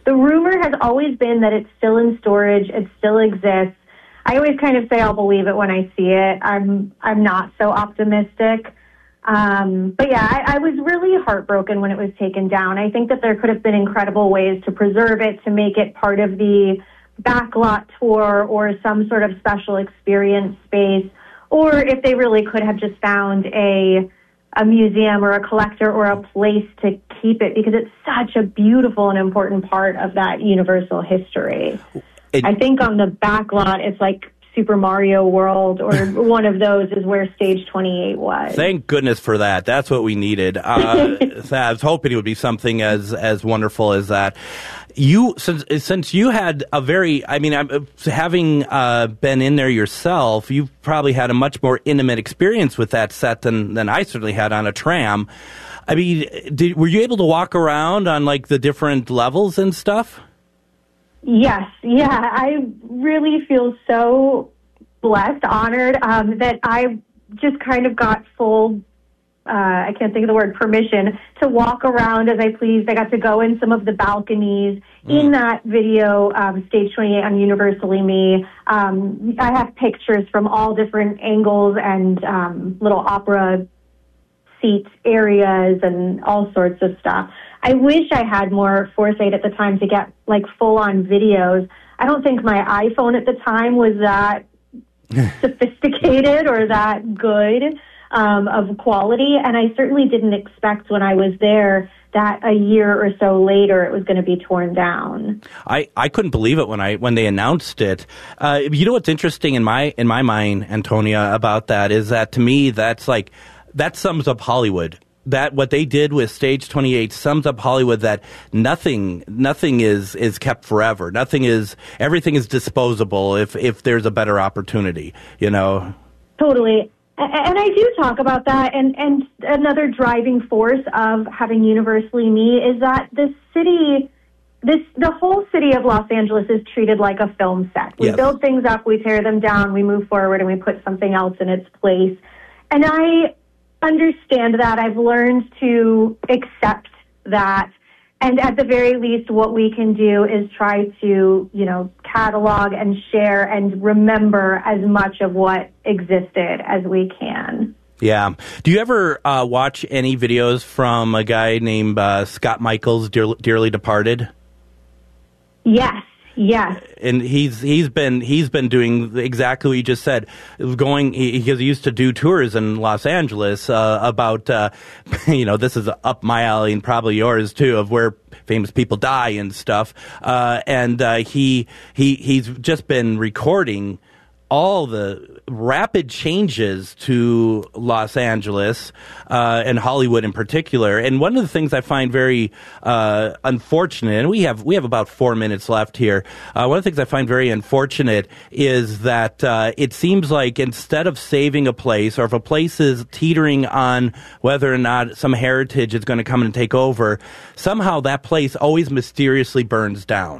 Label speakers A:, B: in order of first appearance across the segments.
A: The rumor has always been that it's still in storage, it still exists. I always kind of say I'll believe it when I see it. I'm not so optimistic. But yeah, I was really heartbroken when it was taken down. I think that there could have been incredible ways to preserve it, to make it part of the backlot tour or some sort of special experience space, or if they really could have just found a museum or a collector or a place to keep it, because it's such a beautiful and important part of that Universal history. I think on the backlot, it's like Super Mario World, or one of those is where Stage 28 was.
B: Thank goodness for that. That's what we needed. I was hoping it would be something as wonderful as that. You, since you had a very, having been in there yourself, you've probably had a much more intimate experience with that set than I certainly had on a tram. I mean, were you able to walk around on like the different levels and stuff?
A: Yes, yeah. I really feel so blessed, honored, that I just kind of got full, I can't think of the word, permission to walk around as I pleased. I got to go in some of the balconies in that video, Stage 28 on Universally Me. I have pictures from all different angles and little opera seat areas and all sorts of stuff. I wish I had more foresight at the time to get like full-on videos. I don't think my iPhone at the time was that sophisticated or that good of quality, and I certainly didn't expect when I was there that a year or so later it was going to be torn down.
B: I couldn't believe it when they announced it. You know what's interesting in my mind, Antonia, about that is that to me that sums up Hollywood. That what they did with Stage 28 sums up Hollywood, that nothing is kept forever. Everything is disposable if there's a better opportunity, you know. Totally.
A: And I do talk about that, and another driving force of having Universally Me is that the whole city of Los Angeles is treated like a film set. We build things up, we tear them down, we move forward, and we put something else in its place. And I understand that. I've learned to accept that. And at the very least, what we can do is try to, catalog and share and remember as much of what existed as we can.
B: Yeah. Do you ever watch any videos from a guy named Scott Michaels, Dearly Departed?
A: Yes. Yes.
B: And he's been doing exactly what you just said. He used to do tours in Los Angeles about this is up my alley and probably yours too, of where famous people die and stuff. And he's just been recording all the rapid changes to Los Angeles and Hollywood in particular. And one of the things I find very unfortunate, and we have about 4 minutes left here. One of the things I find very unfortunate is that it seems like instead of saving a place, or if a place is teetering on whether or not some heritage is going to come and take over, somehow that place always mysteriously burns down.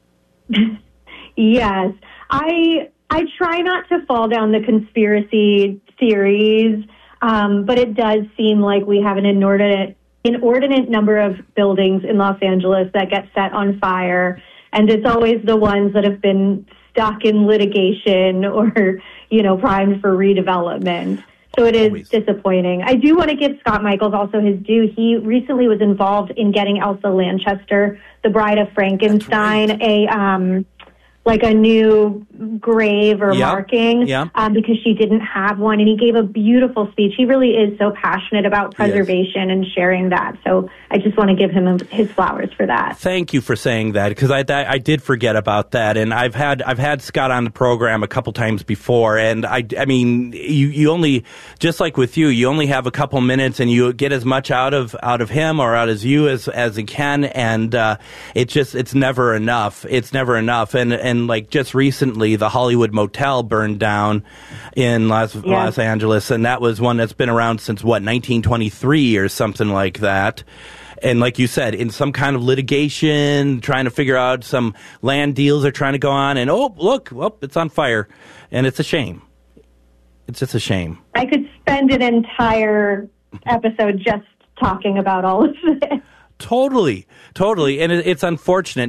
A: Yes. I try not to fall down the conspiracy theories, but it does seem like we have an inordinate number of buildings in Los Angeles that get set on fire, and it's always the ones that have been stuck in litigation or, primed for redevelopment. So it is disappointing. I do want to give Scott Michaels also his due. He recently was involved in getting Elsa Lanchester, the Bride of Frankenstein, a new grave or marking because she didn't have one, and he gave a beautiful speech. He really is so passionate about preservation and sharing that. So I just want to give him his flowers for that.
B: Thank you for saying that, because I did forget about that, and I've had Scott on the program a couple times before, and I mean you only, just like with you only have a couple minutes, and you get as much out of him or out of you as you can, and it's never enough. It's never enough, and like just recently, the Hollywood Motel burned down in Los Angeles, and that was one that's been around since 1923 or something like that. And like you said, in some kind of litigation, trying to figure out some land deals are trying to go on, and it's on fire, and it's a shame. It's just a shame.
A: I could spend an entire episode just talking about all of this.
B: Totally, and it's unfortunate.